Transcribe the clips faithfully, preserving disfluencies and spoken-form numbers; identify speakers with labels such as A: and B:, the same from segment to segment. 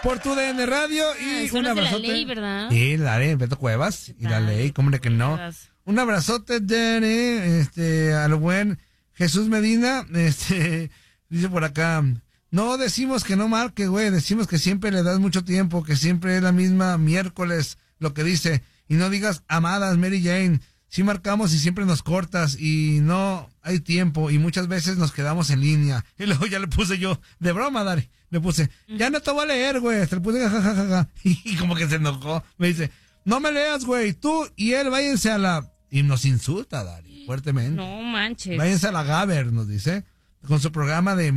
A: por tu D N Radio y
B: ah,
A: un abrazote.
B: De la ley, ¿verdad?
A: Sí, la ley, Beto Cuevas y la ley, ¿cómo de que no? Un abrazote, Dani, este, al buen Jesús Medina, este, dice por acá, no decimos que no marque, güey, decimos que siempre le das mucho tiempo, que siempre es la misma miércoles, lo que dice, y no digas amadas, Mary Jane, sí marcamos y siempre nos cortas y no hay tiempo y muchas veces nos quedamos en línea. Y luego ya le puse yo, de broma, Dari, le puse, ya no te voy a leer, güey, te le puse jajajaja, y como que se enojó, me dice, no me leas, güey, tú y él váyanse a la... Y nos insulta, Dari, fuertemente.
B: No manches.
A: Váyanse a la Gaber, nos dice, con su programa de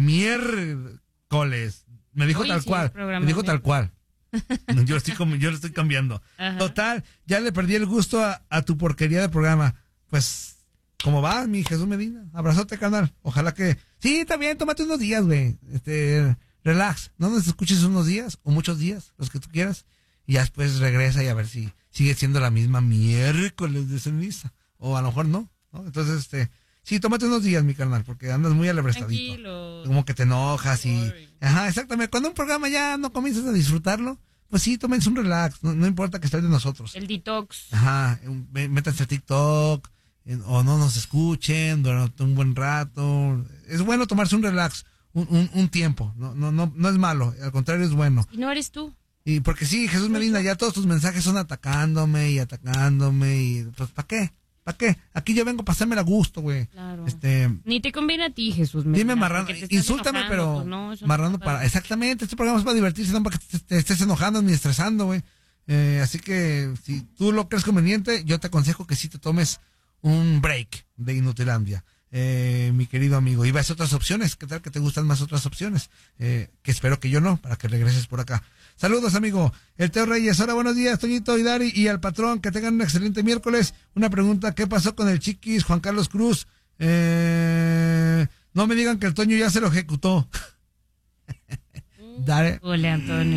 A: miércoles. Me dijo Oye, tal sí, cual, me dijo tal cual. Yo, estoy como, yo lo estoy cambiando. Ajá. Total, ya le perdí el gusto a, a tu porquería de programa. Pues, ¿cómo va, mi Jesús Medina? Abrazote, carnal. Ojalá que... Sí, está bien, tómate unos días, güey. Este, relax. No nos escuches unos días, o muchos días, los que tú quieras. Y ya después regresa y a ver si sigue siendo la misma miércoles de ceniza. O a lo mejor no, ¿no? Entonces, este... Sí, tómate unos días, mi carnal, porque andas muy alebrestadito. Tranquilo. Como que te enojas y... Ajá, exactamente. Cuando un programa ya no comienzas a disfrutarlo, pues sí, tómense un relax. No, no importa que estés de nosotros.
B: El detox.
A: Ajá, métanse a TikTok, en, o no nos escuchen durante un buen rato. Es bueno tomarse un relax, un, un, un tiempo. No, no, no, no es malo, al contrario es bueno.
B: Y no eres tú.
A: Y porque sí, Jesús Medina, ya todos tus mensajes son atacándome y atacándome y... Pues, ¿para qué? ¿Para qué? Aquí yo vengo a pasármela a gusto, güey.
B: Claro.
A: Este,
B: Ni te conviene a ti, Jesús.
A: Dime marrano, insúltame, enojando, pero pues no, marrano para... para... Exactamente, este programa es para divertirse, no para que te, te estés enojando ni estresando, güey. Eh, así que, si tú lo crees conveniente, yo te aconsejo que sí te tomes un break de Inutilandia, eh, mi querido amigo. Y ves otras opciones, ¿qué tal que te gustan más otras opciones? Eh, que espero que yo no, para que regreses por acá. Saludos, amigo. El Teo Reyes. Hola, buenos días, Toñito y Dari y al patrón. Que tengan un excelente miércoles. Una pregunta, ¿qué pasó con el Chiquis, Juan Carlos Cruz? Eh, no me digan que el Toño ya se lo ejecutó. Dari.
B: Hola, Antonio.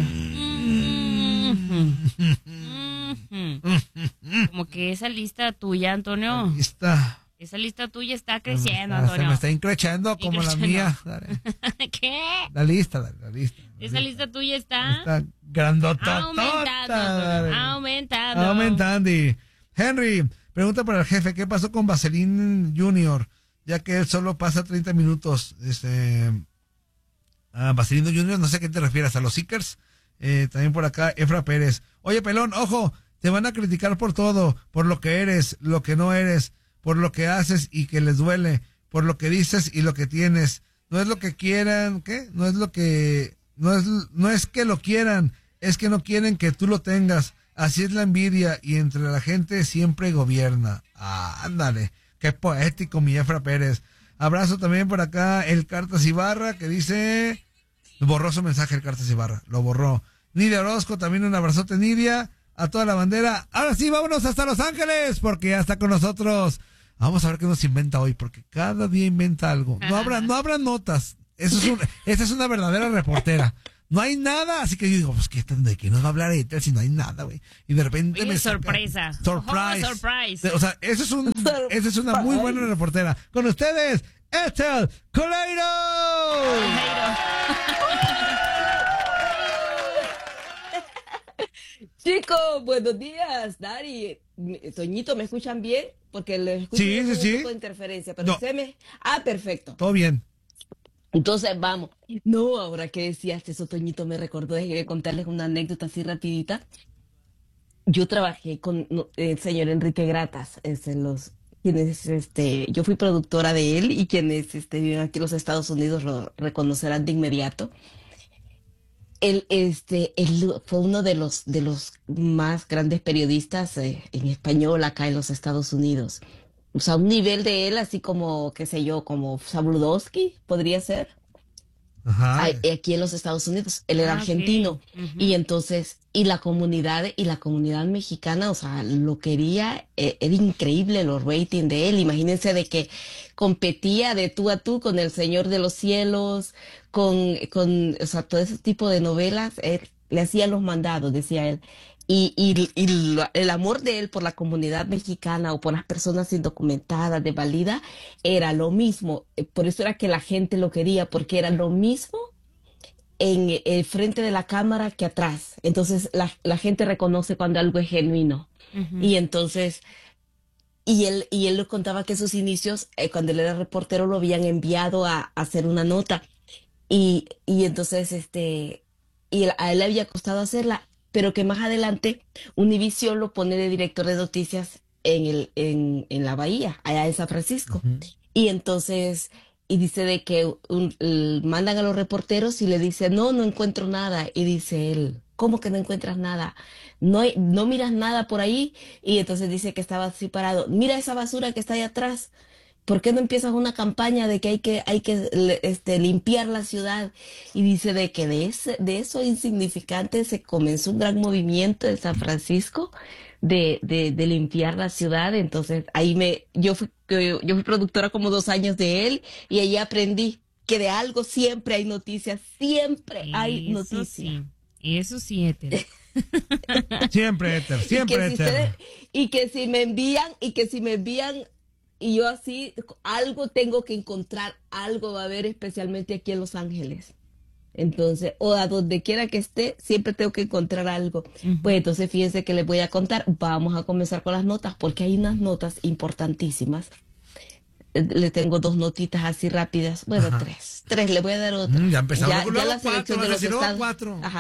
B: Como que esa lista tuya, Antonio.
A: Lista.
B: Esa lista tuya está creciendo,
A: está,
B: Antonio.
A: Se me está increchando como la mía.
B: ¿Qué?
A: La lista, Dari, la lista. La
B: Esa
A: lista.
B: lista tuya está...
A: Está grandotota.
B: Aumentando, aumentando.
A: Aumentando. Henry, pregunta para el jefe, ¿qué pasó con Vaseline Junior? Ya que él solo pasa treinta minutos. Este... Ah, Vaseline Junior, no sé a qué te refieres, a los Seekers. Eh, también por acá, Efra Pérez. Oye, pelón, ojo, te van a criticar por todo, por lo que eres, lo que no eres, por lo que haces y que les duele, por lo que dices y lo que tienes. No es lo que quieran, ¿qué? No es lo que, no es, no es que lo quieran, es que no quieren que tú lo tengas. Así es la envidia y entre la gente siempre gobierna. Ah, ándale, qué poético, mi Efra Pérez. Abrazo también por acá, el Cartas Ibarra, que dice, borró su mensaje el Cartas Ibarra, lo borró. Nidia Orozco, también un abrazote, Nidia, a toda la bandera. Ahora sí, vámonos hasta Los Ángeles, porque ya está con nosotros. Vamos a ver qué nos inventa hoy, porque cada día inventa algo. No habrá, no habrá notas. Eso es un, esa es una verdadera reportera. No hay nada, así que yo digo, pues, ¿qué, ¿de qué nos va a hablar Ethel si no hay nada, güey? Y de repente
B: Oye,
A: me
B: sorpresa.
A: Surprise.
B: Oh, surprise.
A: O sea, eso es un, esa es una muy buena reportera. Con ustedes, Ethel Coleiro.
C: Chicos, buenos días, Dari. Toñito, ¿me escuchan bien? Porque les escucho
A: sí, sí,
C: un
A: sí.
C: poco de interferencia, pero
A: no.
C: usted me... Ah, perfecto.
A: Todo bien.
C: Entonces, vamos. No, ahora que decías eso, Toñito, me recordó, de contarles una anécdota así rapidita. Yo trabajé con el señor Enrique Gratas, es en los... quienes, este, yo fui productora de él y quienes este, viven aquí en los Estados Unidos lo reconocerán de inmediato. Él, este, él fue uno de los, de los más grandes periodistas eh, en español acá en los Estados Unidos. O sea, un nivel de él así como, qué sé yo, como Sabludowski, podría ser.
A: Ajá.
C: Aquí en los Estados Unidos. Él era
B: ah,
C: argentino.
B: Okay. Uh-huh.
C: Y entonces, y la comunidad, y la comunidad mexicana, o sea, lo quería, eh, era increíble los ratings de él. Imagínense de que competía de tú a tú con El Señor de los Cielos, con, con, o sea, todo ese tipo de novelas. Él le hacía los mandados, decía él. Y, y, y el amor de él por la comunidad mexicana o por las personas indocumentadas de Valida era lo mismo. Por eso era que la gente lo quería, porque era lo mismo en el frente de la cámara que atrás. Entonces la, la gente reconoce cuando algo es genuino.
B: Ujú.
C: Y entonces, y él, y él le contaba que sus inicios, eh, cuando él era reportero, lo habían enviado a, a hacer una nota. Y, y entonces, este, y él- a él le había costado hacerla, pero que más adelante Univision lo pone de director de noticias en el, en, en la Bahía, allá en San Francisco.
A: Ujú.
C: Y entonces, y dice de que un- l- mandan a los reporteros y le dice, no, no encuentro nada. Y dice él, ¿cómo que no encuentras nada? No hay, no miras nada por ahí. Y entonces dice que estaba así parado. Mira esa basura que está ahí atrás. ¿Por qué no empiezas una campaña de que hay que, hay que le- este, limpiar la ciudad? Y dice de que de, ese, de eso insignificante se comenzó un gran movimiento en San Francisco de, de, de limpiar la ciudad. Entonces ahí me, yo fui, yo, yo fui productora como dos años de él y ahí aprendí que de algo siempre hay noticias, siempre hay
B: Eso
C: noticias.
B: sí, eso sí, Éter.
A: Siempre éter,
C: Y que
A: siempre
C: si
A: éter.
C: ustedes, y que si me envían, y que si me envían, y yo así, algo tengo que encontrar, algo va a haber, especialmente aquí en Los Ángeles. Entonces, o a donde quiera que esté, siempre tengo que encontrar algo.
B: Ujú.
C: Pues entonces fíjense que les voy a contar, vamos a comenzar con las notas, porque hay unas notas importantísimas. Eh, Le tengo dos notitas así rápidas, bueno,
A: Ajá.
C: tres, tres, le voy a dar otra.
A: Mm, ya empezamos.
C: Ya,
A: luego
C: ya la
A: cuatro,
C: selección
A: vas
C: de
A: a
C: los
A: decir, oh,
C: estados.
A: cuatro.
C: Ajá.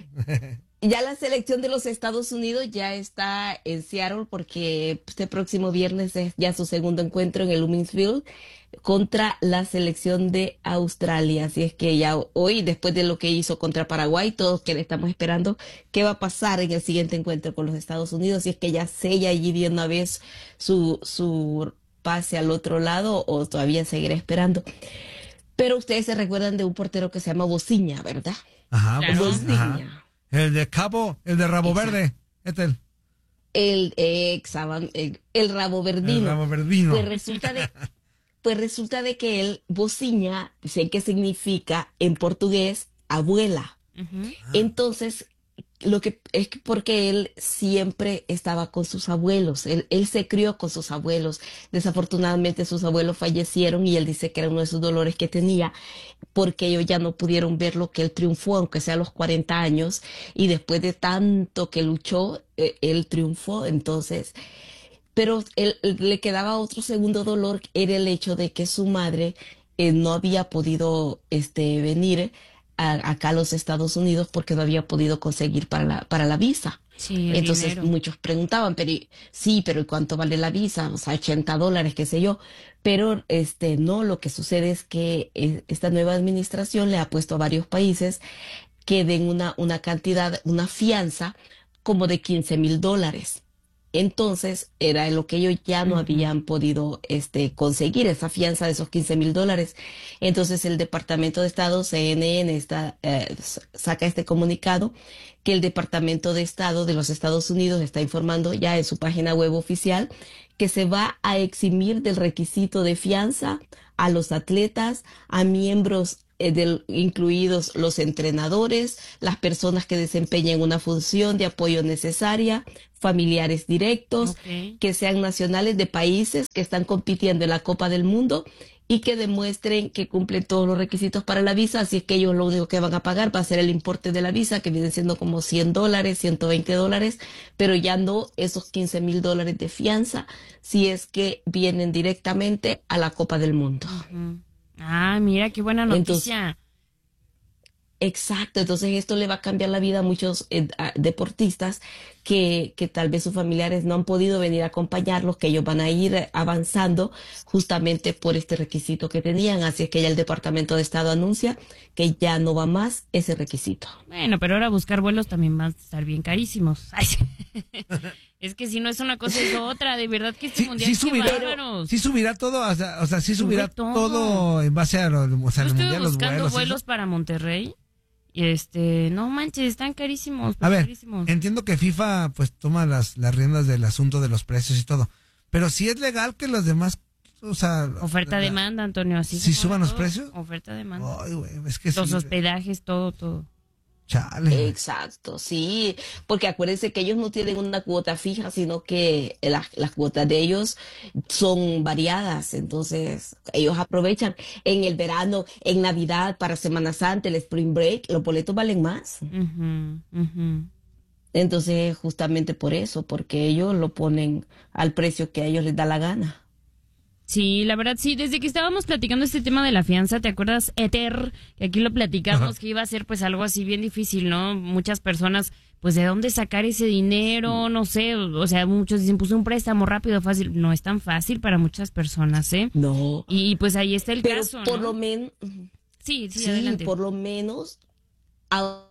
C: Ya la selección de los Estados Unidos ya está en Seattle porque este próximo viernes es ya su segundo encuentro en el Luminsville contra la selección de Australia. Así es que ya hoy, después de lo que hizo contra Paraguay, todos que le estamos esperando qué va a pasar en el siguiente encuentro con los Estados Unidos, si es que ya sella allí de una vez su, su pase al otro lado o todavía seguirá esperando. Pero ustedes se recuerdan de un portero que se llama Bociña, ¿verdad?
A: Ajá,
B: Claro.
A: pues sí, ajá.
C: Bociña.
A: El de Cabo, el de Rabo
C: Exacto.
A: Verde. Etel,
C: El, exaban- el, el rabo
A: el
C: verdino.
A: Rabo Verdino.
C: Pues resulta de, pues resulta de que él, bociña, sé qué significa en portugués abuela.
B: Ujú.
C: Entonces, lo que es que porque él siempre estaba con sus abuelos, él, él se crió con sus abuelos. Desafortunadamente sus abuelos fallecieron y él dice que era uno de sus dolores que tenía porque ellos ya no pudieron ver lo que él triunfó, aunque sea a los cuarenta años, y después de tanto que luchó, eh, él triunfó. Entonces, pero él, él- le quedaba otro segundo dolor, era el hecho de que su madre eh, no había podido este, venir a- acá a los Estados Unidos porque no había podido conseguir para la, para la visa.
B: Sí, el
C: Entonces
B: dinero.
C: muchos preguntaban, pero y- sí, pero ¿y cuánto vale la visa? O sea, ochenta dólares, qué sé yo. Pero este no, lo que sucede es que eh, esta nueva administración le ha puesto a varios países que den una, una cantidad, una fianza como de quince mil dólares. Entonces, era lo que ellos ya no
B: Ujú.
C: habían podido este, conseguir, esa fianza de esos quince mil dólares. Entonces, el Departamento de Estado, C N N, está, eh, s- saca este comunicado que el Departamento de Estado de los Estados Unidos está informando ya en su página web oficial que se va a eximir del requisito de fianza a los atletas, a miembros eh, del- incluidos los entrenadores, las personas que desempeñen una función de apoyo necesaria, familiares directos,
B: Ok.
C: que sean nacionales de países que están compitiendo en la Copa del Mundo y que demuestren que cumplen todos los requisitos para la visa. Así es que ellos lo único que van a pagar va a ser el importe de la visa, que viene siendo como cien dólares, ciento veinte dólares, pero ya no esos quince mil dólares de fianza si es que vienen directamente a la Copa del Mundo.
B: Ujú. Ah, mira, qué buena
C: Entonces,
B: noticia.
C: exacto, entonces esto le va a cambiar la vida a muchos eh, a- deportistas que, que tal vez sus familiares no han podido venir a acompañarlos, que ellos van a ir eh, avanzando justamente por este requisito que tenían. Así es que ya el Departamento de Estado anuncia que ya no va más ese requisito.
B: Bueno, pero ahora buscar vuelos también van a estar bien carísimos. Ay, sí. Es que si no es una cosa es otra, de verdad que este
A: Sí,
B: mundial
A: sí
B: qué
A: subirá,
B: bárbaros.
A: sí subirá todo, o sea, o sea, sí
B: Sube
A: subirá
B: todo.
A: todo. en base a lo, o sea,
B: Yo
A: el
B: estuve
A: mundial, los
B: buscando
A: vuelos.
B: vuelos,
A: y eso.
B: para Monterrey y este, no manches, están carísimos,
A: A ver,
B: carísimos.
A: entiendo que FIFA pues toma las, las riendas del asunto de los precios y todo, pero sí es legal que los demás, o sea...
B: Oferta
A: la-
B: demanda, Antonio, así
A: ¿Sí
B: se mueve
A: suban los
B: todo.
A: precios?
B: Oferta demanda.
A: Ay, güey, es que
B: Los
A: sí,
B: hospedajes, todo, todo.
A: Chale.
C: Exacto, sí, porque acuérdense que ellos no tienen una cuota fija, sino que las, las cuotas de ellos son variadas, entonces ellos aprovechan en el verano, en Navidad, para Semana Santa, el Spring Break, los boletos valen más.
B: Ujú, ujú.
C: Entonces, justamente por eso, porque ellos lo ponen al precio que a ellos les da la gana.
B: Sí, la verdad, sí, desde que estábamos platicando este tema de la fianza, ¿te acuerdas, Ether? Que aquí lo platicamos,
A: Ajá.
B: que iba a ser pues algo así bien difícil, ¿no? Muchas personas, pues, ¿de dónde sacar ese dinero? No sé, o, o sea, muchos dicen, pues, un préstamo rápido, fácil. No es tan fácil para muchas personas, ¿eh?
C: No,
B: Y, pues ahí está el
C: pero
B: caso,
C: por
B: ¿no?
C: lo menos,
B: Sí, sí,
C: sí,
B: adelante.
C: por lo menos a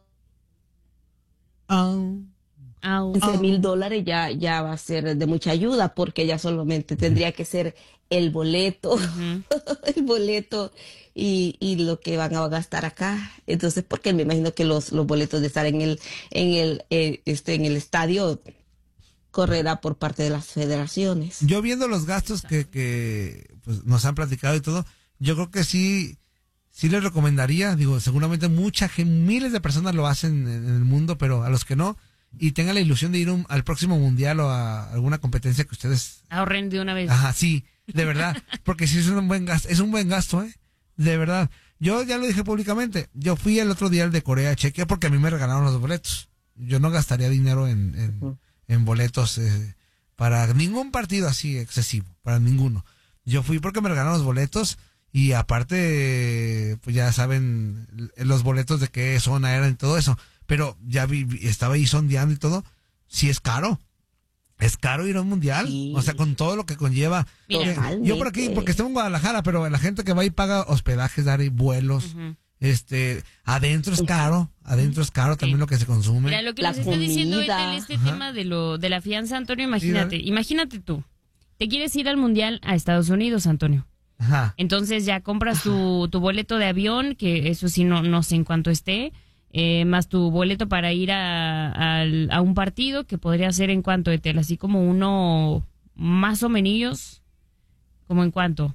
A: Ah,
B: Au.
C: quince mil dólares ya, ya va a ser de mucha ayuda, porque ya solamente tendría que ser el boleto,
B: Ujú.
C: el boleto y, y lo que van a gastar acá. Entonces, porque me imagino que los, los boletos de estar en el, en el, eh, este, en el estadio correrá por parte de las federaciones.
A: yo viendo los gastos que, que pues, nos han platicado y todo, yo creo que sí, sí les recomendaría, digo, seguramente mucha gen- miles de personas lo hacen en, en el mundo, pero a los que no, y tengan la ilusión de ir un- al próximo mundial o a alguna competencia que ustedes,
B: Ahorren de una vez.
A: ajá, sí, de verdad, porque sí es un buen gasto, es un buen gasto, ¿eh? De verdad. Yo ya lo dije públicamente, yo fui el otro día al de Corea, Chequia, porque a mí me regalaron los boletos. Yo no gastaría dinero en, en,
C: Ujú.
A: en boletos eh, para ningún partido así excesivo, para ninguno. Yo fui porque me regalaron los boletos y aparte, pues ya saben los boletos de qué zona eran y todo eso. Pero ya vi, vi- estaba ahí sondeando y todo. Sí es caro. Es caro ir a un mundial.
C: Sí.
A: O sea, con todo lo que conlleva.
B: Mira.
A: Eh, yo por aquí,
C: Totalmente.
A: porque estoy en Guadalajara, pero la gente que va y paga hospedajes, dar y vuelos.
B: Ujú.
A: Este, adentro es caro. Adentro es caro también
B: Sí.
A: lo que se consume.
B: Mira, lo que
C: La
B: nos está diciendo
C: comida.
B: Ethel, este
A: Ajá.
B: tema de lo de la fianza, Antonio, imagínate,
A: dale.
B: imagínate tú, te quieres ir al mundial a Estados Unidos, Antonio.
A: Ajá.
B: Entonces ya compras tu, tu boleto de avión, que eso sí no, no sé en cuánto esté, eh, más tu boleto para ir a, al- a un partido, que podría ser en cuánto, Ethel, así como uno más o menos, como en cuánto,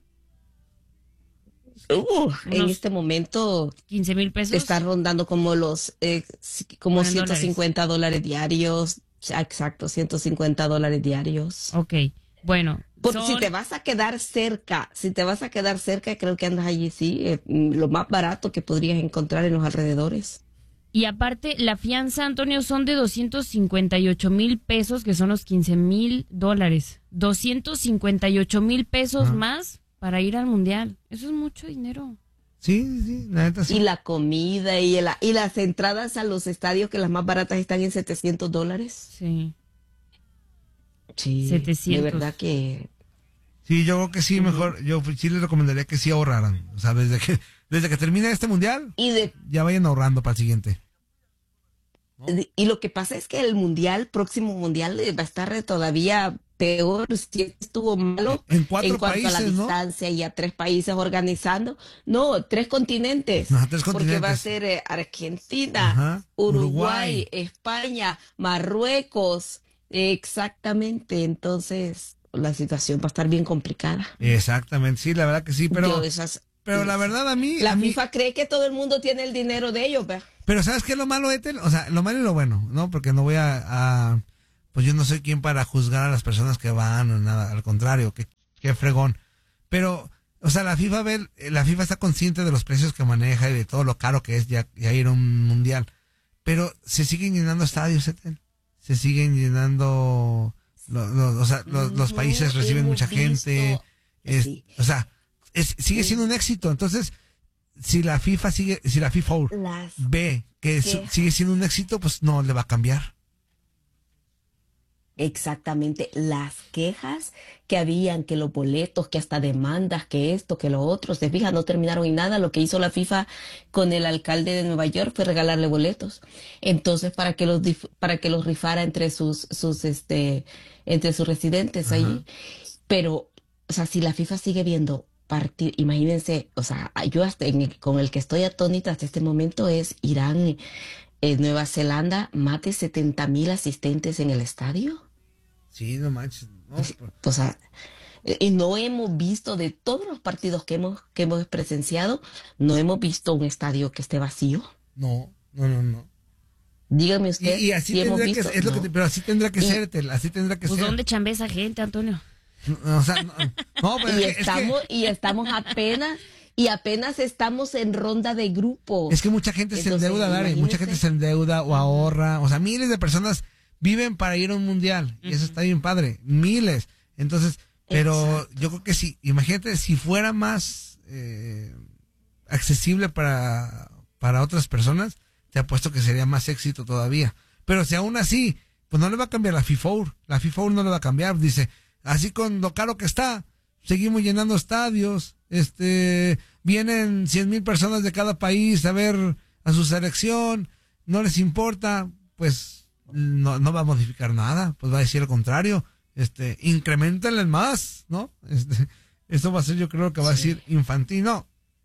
C: Uh, en
B: Unos-
C: este momento
B: quince mil pesos.
C: está rondando como los, eh, sí, como
B: Bueno, en
C: ciento cincuenta dólares diarios. Ya, exacto, ciento cincuenta dólares diarios.
B: Ok, bueno.
C: Porque si
B: son-
C: te vas a quedar cerca, si te vas a quedar cerca, creo que andas allí, sí, eh, mm, lo más barato que podrías encontrar en los alrededores.
B: Y aparte, la fianza, Antonio, son de doscientos cincuenta y ocho mil pesos, que son los quince mil dólares. doscientos cincuenta y ocho mil pesos
A: Ah.
B: más para ir al mundial. Eso es mucho dinero.
A: Sí, sí, sí, la neta sí.
C: Y la comida y, la, y las entradas a los estadios, que las más baratas están en setecientos dólares.
B: Sí.
C: Sí,
B: setecientos.
C: de verdad que
A: Sí, yo creo que sí, mejor, yo sí les recomendaría que sí ahorraran. O sea, desde que, desde que termine este mundial,
C: y de
A: ya vayan ahorrando para el siguiente.
C: y lo que pasa es que el mundial, próximo mundial, eh, va a estar eh, todavía peor si estuvo malo
A: En cuatro
C: en cuanto a la
A: países, ¿no?
C: distancia y a tres países organizando. No, tres continentes.
A: Ajá, tres
C: Porque va a
A: continentes.
C: ser eh, Argentina,
A: Ajá,
C: Uruguay,
A: Uruguay.
C: España, Marruecos. eh, Exactamente. Entonces, la situación va a estar bien complicada.
A: Exactamente, sí, la verdad que sí, pero,
C: Yo esas-
A: pero la verdad a mí,
C: La
A: a mí-
C: FIFA cree que todo el mundo tiene el dinero de ellos, ¿verdad?
A: pero ¿sabes qué es lo malo, Ethel? O sea, lo malo y lo bueno, ¿no? Porque no voy a, a- pues yo no soy quien para juzgar a las personas que van o nada, al contrario, que, qué fregón. Pero, o sea, la FIFA ve, la FIFA está consciente de los precios que maneja y de todo lo caro que es ya, ya ir a un mundial. Pero se siguen llenando estadios, Ethel. Se siguen llenando, lo- lo- o sea, los, los
C: Ujú,
A: países reciben
C: hemos
A: mucha gente.
C: visto-
A: es-
C: sí.
A: O sea, es, sigue siendo un éxito. Entonces, si la FIFA sigue, si la FIFA
C: Las
A: ve que su-
C: quejas.
A: sigue siendo un éxito, pues no le va a cambiar.
C: Exactamente, las quejas que habían, que los boletos, que hasta demandas, que esto, que lo otro, se fija, no terminaron en nada. Lo que hizo la FIFA con el alcalde de Nueva York fue regalarle boletos. Entonces, para que los dif- para que los rifara entre sus sus este entre sus residentes ahí. Pero, o sea, si la FIFA sigue viendo partir, imagínense, o sea, yo hasta en el- con el que estoy atónita hasta este momento es Irán, eh, Nueva Zelanda, más de setenta mil asistentes en el estadio.
A: Sí, no manches. No, pues,
C: O sea, eh, y no hemos visto de todos los partidos que hemos, que hemos presenciado, no hemos visto un estadio que esté vacío.
A: no, no, no, no.
C: Dígame usted.
A: Y, y así
C: ¿sí hemos
A: tendrá que
C: visto?
A: ser, es lo
C: No.
A: que te- pero así tendrá que
C: Y-
A: ser, Tel, así tendrá que
B: Pues,
A: ser.
B: ¿dónde chambea esa gente, Antonio?
A: No, o sea, no, no, pero
C: Y
A: es que-
C: estamos, y estamos apenas, y apenas estamos en ronda de grupo.
A: Es que mucha gente se
C: Entonces,
A: endeuda, Dari, mucha
C: imagínese.
A: gente se endeuda o ahorra, o sea, miles de personas viven para ir a un mundial, y eso está bien padre, miles. Entonces, pero
C: Exacto.
A: yo creo que sí, imagínate si fuera más eh, accesible para, para otras personas, te apuesto que sería más éxito todavía. Pero si aún así, pues no le va a cambiar la FIFOUR, la FIFOUR no le va a cambiar, dice, así con lo caro que está, seguimos llenando estadios, este, vienen cien mil personas de cada país a ver a su selección, no les importa, pues no, no va a modificar nada, pues va a decir lo contrario, este, incrementenle más, ¿no? Este, eso va a ser, yo creo que va a
C: Sí.
A: decir infantil, no.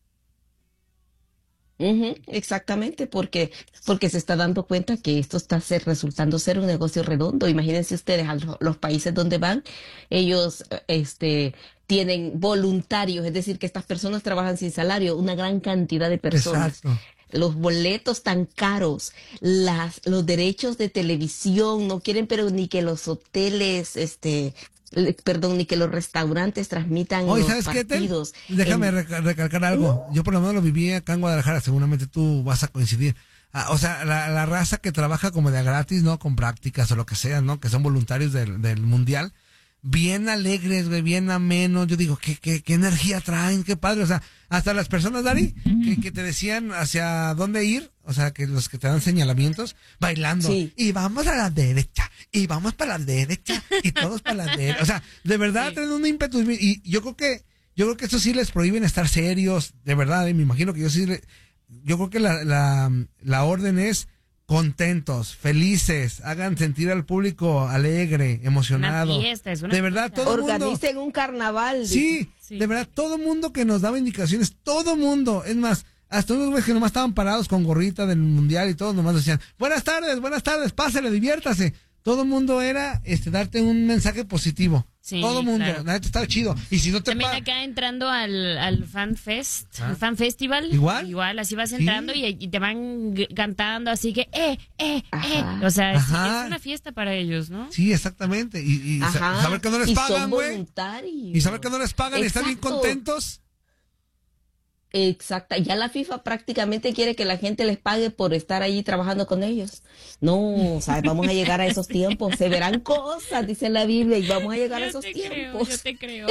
C: Ujú, exactamente, porque, porque se está dando cuenta que esto está ser, resultando ser un negocio redondo. Imagínense ustedes, a lo- los países donde van, ellos eh, este, tienen voluntarios, es decir, que estas personas trabajan sin salario, una gran cantidad de personas.
A: Exacto.
C: Los boletos tan caros, las, los derechos de televisión, no quieren, pero ni que los hoteles, este, le- perdón, ni que los restaurantes transmitan
A: Oye,
C: los
A: ¿sabes qué, Tel?
C: partidos.
A: Déjame
C: en-
A: reca- recalcar algo. Yo por lo menos lo viví acá en Guadalajara, seguramente tú vas a coincidir. Ah, o sea, la, la raza que trabaja como de a gratis, ¿no? Con prácticas o lo que sea, ¿no? Que son voluntarios del, del mundial. Bien alegres, güey, bien amenos. Yo digo, ¿qué, qué, qué energía traen? Qué padre. O sea, hasta las personas, Dari, que, que te decían hacia dónde ir, o sea, que los que te dan señalamientos, bailando.
C: Sí.
A: Y vamos a la derecha, y vamos para la derecha, y todos para la derecha. O sea, de verdad
B: Sí.
A: traen un ímpetu. Y yo creo que, yo creo que eso sí les prohíben estar serios, de verdad, eh, me imagino que yo sí, le- yo creo que la, la, la orden es contentos, felices, hagan sentir al público alegre, emocionado.
B: Una fiesta, es una
A: de verdad,
B: fiesta.
A: todo el mundo.
C: Organicen un carnaval.
A: Sí,
B: Sí.
A: de verdad, todo mundo que nos daba indicaciones, todo mundo, es más, hasta unos güeyes que nomás estaban parados con gorrita del mundial y todos nomás decían, buenas tardes, buenas tardes, pásale, diviértase. Todo mundo era este darte un mensaje positivo.
B: Sí,
A: todo mundo,
B: claro.
A: la neta estaba chido. Y si no te
B: También
A: pa-
B: acá entrando al, al Fan Fest,
A: Ah.
B: al Fan Festival.
A: ¿Igual?
B: Igual, así vas
A: Sí.
B: entrando y, y te van g- cantando, así que, eh, eh, eh.
C: Ajá.
B: O sea, es,
A: Ajá.
B: es una fiesta para ellos, ¿no?
A: Sí, exactamente. Y, y sa-
C: Ajá.
A: saber que no les
C: y
A: pagan,
C: son
A: güey.
C: voluntarios.
A: Y saber que no les pagan y estar bien
C: Exacto.
A: contentos.
C: Exacto. Ya la FIFA prácticamente quiere que la gente les pague por estar ahí trabajando con ellos. No, o sea, vamos a llegar a esos tiempos. Se verán cosas, dice la Biblia, y vamos a llegar a
B: Yo
C: esos
B: te creo,
C: tiempos.
B: yo te creo.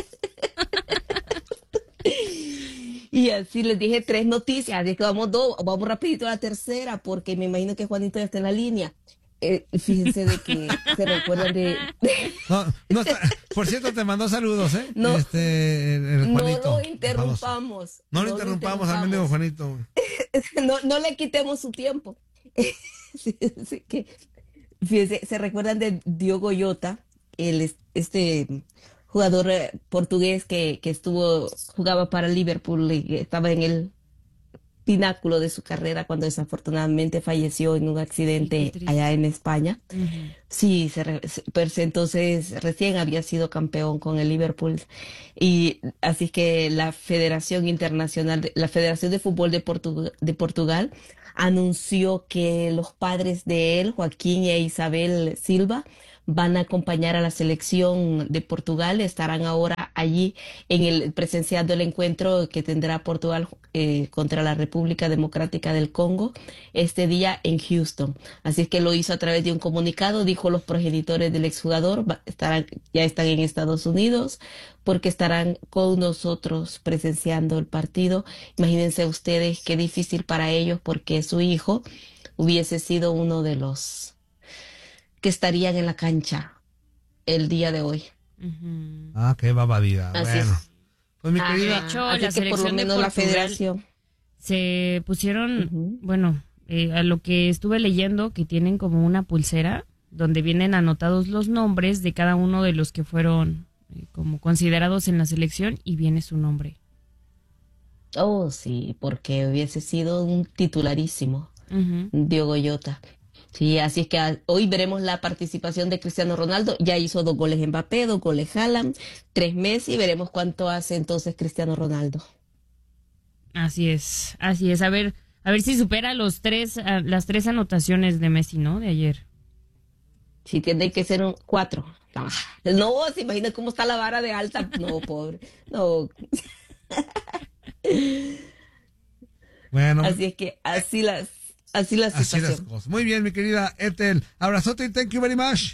C: Y así les dije tres noticias, así que vamos dos, vamos rapidito a la tercera, porque me imagino que Juanito ya está en la línea. Eh, fíjense de que se recuerdan de...
A: No, no está- por cierto, te mandó saludos, ¿eh?
C: No.
A: Este, el, el
C: No
A: Juanito.
C: lo interrumpamos.
A: No lo interrumpamos al mendigo Juanito.
C: No, no le quitemos su tiempo. Sí, sí, que, fíjense, se recuerdan de Diogo Jota, el, es- este jugador eh, portugués que, que estuvo, jugaba para Liverpool y que estaba en el pináculo de su carrera cuando desafortunadamente falleció en un accidente
B: Qué triste.
C: allá en España.
B: Ujú.
C: Sí, se re- se- pero entonces recién había sido campeón con el Liverpool y así que la Federación Internacional, de- la Federación de Fútbol de, Portu- de Portugal anunció que los padres de él, Joaquín e Isabel Silva, van a acompañar a la selección de Portugal, estarán ahora allí en el presenciando el encuentro que tendrá Portugal eh, contra la República Democrática del Congo este día en Houston. Así es que lo hizo a través de un comunicado, dijo los progenitores del exjugador, va- estarán, ya están en Estados Unidos porque estarán con nosotros presenciando el partido. Imagínense ustedes qué difícil para ellos porque su hijo hubiese sido uno de los que estarían en la cancha el día de hoy.
B: Ujú.
A: Ah, qué babadida.
C: Así
A: Bueno.
C: es.
A: Pues mi
C: Ah,
A: querida.
B: de hecho,
C: así
B: la
C: que por lo
B: selección de
C: menos la
B: Portugal
C: federación.
B: Se pusieron,
C: Ujú.
B: bueno, eh, a lo que estuve leyendo, que tienen como una pulsera donde vienen anotados los nombres de cada uno de los que fueron eh, como considerados en la selección y viene su nombre.
C: Oh, sí, porque hubiese sido un titularísimo,
B: Ujú.
C: Diogo Jota. Sí, así es que ah, hoy veremos la participación de Cristiano Ronaldo. Ya hizo dos goles Mbappé, dos goles Haaland, tres Messi. Veremos cuánto hace entonces Cristiano Ronaldo.
B: Así es, así es. A ver, A ver si supera los tres, a, las tres anotaciones de Messi, ¿no? De ayer.
C: Sí, tiene que ser un cuatro. No, se imagina cómo está la vara de alta. No, pobre. No.
A: Bueno.
C: Así es que así las, así las
A: Así las cosas. Muy bien, mi querida Ethel. Abrazote y thank you very much.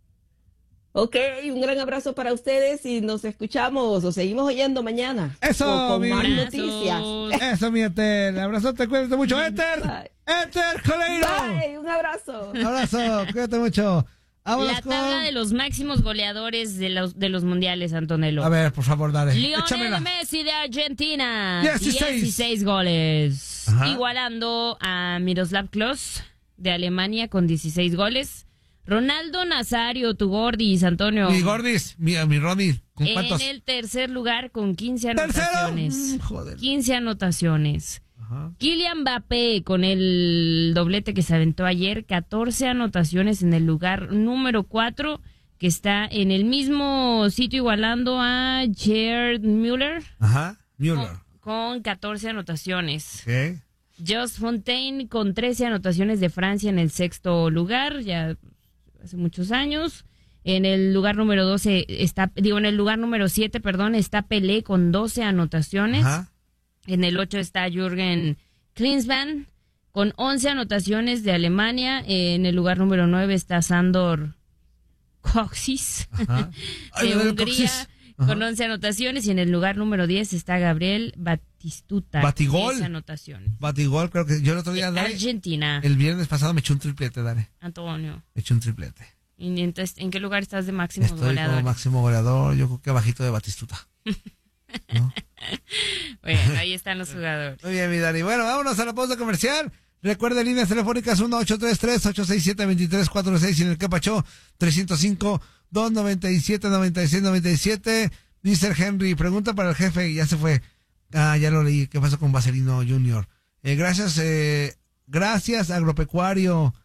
C: Ok, un gran abrazo para ustedes y nos escuchamos o seguimos oyendo mañana.
A: Eso,
C: con, con
A: mi
C: más
B: abrazos.
C: noticias.
A: Eso, mi Ethel. Abrazote, cuídate mucho. Ethel.
C: Bye.
A: Ethel Coleiro.
C: Bye, un abrazo.
A: Abrazo, cuídate mucho. Vámonos
B: La
A: con...
B: tabla de los máximos goleadores de los, de los mundiales, Antonello.
A: A ver, por favor, dale.
B: Lionel
A: Échamela.
B: Messi de Argentina,
A: dieciséis.
B: dieciséis goles.
A: Ajá.
B: Igualando a Miroslav Klose de Alemania con dieciséis goles. Ronaldo Nazario, tu Gordis, Antonio.
A: Mi Gordis, mi, mi Ronnie. ¿Con cuántos?
B: En el tercer lugar con quince
A: ¿Tercero?
B: anotaciones.
A: Mm, joder.
B: quince anotaciones.
A: Ajá.
B: Kylian Mbappé con el doblete que se aventó ayer, catorce anotaciones en el lugar número cuatro, que está en el mismo sitio igualando a Gerd Müller.
A: Ajá. Müller.
B: Con, con catorce anotaciones.
A: ¿Qué?
B: Just Fontaine con trece anotaciones de Francia en el sexto lugar, ya hace muchos años. En el lugar número doce está, digo, en el lugar número siete, perdón, está Pelé con doce anotaciones.
A: Ajá.
B: En el ocho está Jürgen Klinsmann con once anotaciones de Alemania. En el lugar número nueve está Sandor Kocsis
A: Ajá. Ay,
B: de
A: me duele el
B: Hungría
A: coxis. Ajá.
B: con once anotaciones. Y en el lugar número diez está Gabriel Batistuta.
A: Batigol.
B: diez anotaciones.
A: Batigol, creo que yo el otro día, Dare,
B: Argentina.
A: el viernes pasado me eché un triplete, Dare.
B: Antonio.
A: Me eché un triplete.
B: ¿Y entonces, en qué lugar estás de máximo
A: Estoy
B: goleador?
A: como máximo goleador, yo creo que bajito de Batistuta. ¿No?
B: Bueno, ahí están los jugadores.
A: Muy bien, mi Dani. Bueno, vámonos a la pausa comercial. Recuerda, líneas telefónicas uno ocho tres tres, ocho seis siete, dos tres cuatro seis y en el Capacho tres cero cinco, dos nueve siete, nueve seis nueve siete. Dice el Henry, pregunta para el jefe, ya se fue. Ah, ya lo leí. ¿Qué pasó con Vaselino Junior? Eh, gracias, eh, gracias, agropecuario.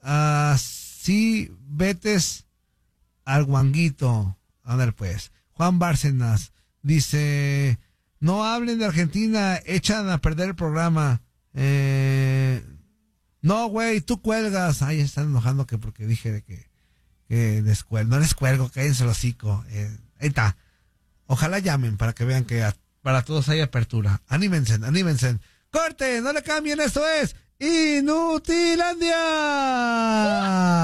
A: Así vetes al guanguito. A ver, pues. Juan Bárcenas dice, no hablen de Argentina, echan a perder el programa. Eh, no, güey, tú cuelgas. Ay, están enojando que porque dije de que, que descuelgo. No les cuelgo, cállense el hocico. Eh, ahí está. Ojalá llamen para que vean que a, para todos hay apertura. Anímense, anímense. ¡Corte! ¡No le cambien! ¡Esto es Inutilandia!